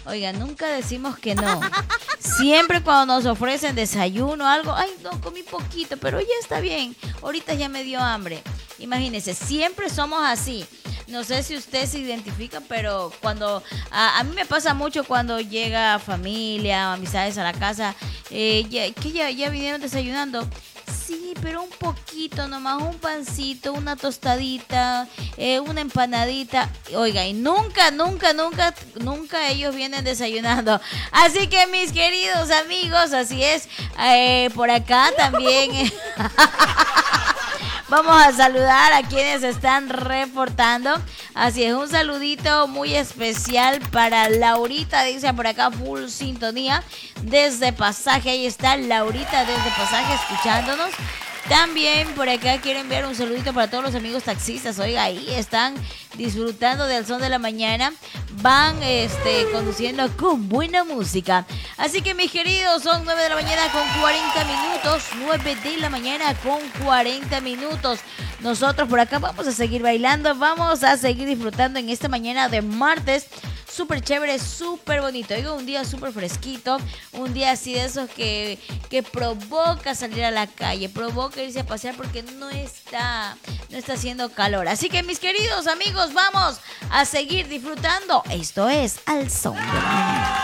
Oiga, nunca decimos que no. Siempre cuando nos ofrecen desayuno o algo, ay, no, comí poquito, pero ya está bien. Ahorita ya me dio hambre. Imagínense, siempre somos así. No sé si usted se identifica, pero cuando a mí me pasa mucho cuando llega familia, amistades a la casa, ya vinieron desayunando. Sí, pero un poquito nomás, un pancito, una tostadita, una empanadita. Oiga, y nunca ellos vienen desayunando. Así que mis queridos amigos, así es, por acá también. Vamos a saludar a quienes están reportando. Así es, un saludito muy especial para Laurita, dice por acá, full sintonía desde Pasaje. Ahí está Laurita desde Pasaje escuchándonos. También por acá quiero enviar un saludito para todos los amigos taxistas. Oiga, ahí están disfrutando del son de la mañana. Van conduciendo con buena música. Así que mis queridos, son 9 de la mañana con 40 minutos. 9 de la mañana con 40 minutos. Nosotros por acá vamos a seguir bailando. Vamos a seguir disfrutando en esta mañana de martes. Súper chévere, súper bonito. Oiga, un día súper fresquito. Un día así de esos que provoca salir a la calle. Provoca irse a pasear porque no está haciendo calor. Así que mis queridos amigos, vamos a seguir disfrutando. Esto es Al Son de la Mañana.